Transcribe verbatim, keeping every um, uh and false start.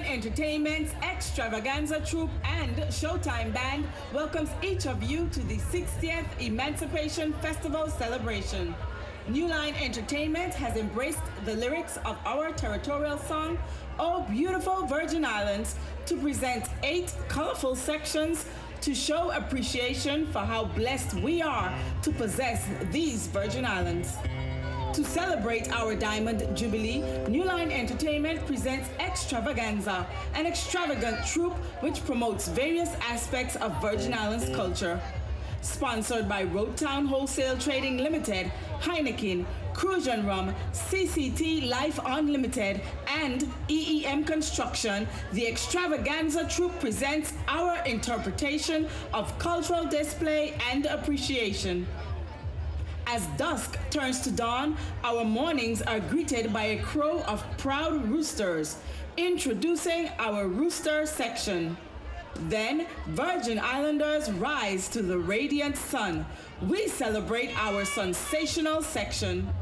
Entertainment's Extravaganza Troupe and Showtime Band welcomes each of you to the sixtieth Emancipation Festival celebration. New Line Entertainment has embraced the lyrics of our territorial song, Oh Beautiful Virgin Islands, to present eight colorful sections to show appreciation for how blessed we are to possess these Virgin Islands. To celebrate our Diamond Jubilee, New Line Entertainment presents Extravaganza, an extravagant troupe which promotes various aspects of Virgin Islands culture. Sponsored by Roadtown Wholesale Trading Limited, Heineken, Cruisin' Rum, C C T Life Unlimited, and E E M Construction, the Extravaganza Troupe presents our interpretation of cultural display and appreciation. As dusk turns to dawn, our mornings are greeted by a crow of proud roosters. Introducing our rooster section. Then, Virgin Islanders rise to the radiant sun. We celebrate our sensational section.